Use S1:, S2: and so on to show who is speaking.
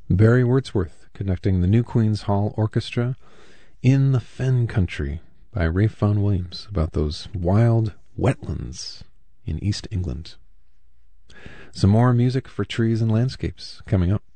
S1: Barry Wordsworth conducting the New Queen's Hall Orchestra in the Fen Country by Ralph Vaughan Williams, about those wild wetlands in East England. Some more music for trees and landscapes coming up.